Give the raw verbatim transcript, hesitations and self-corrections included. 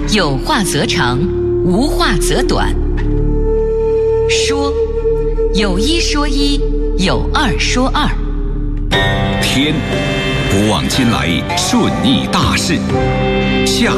有话则长，无话则短。说，有一说一，有二说二。 天，不忘今来顺意大事；下，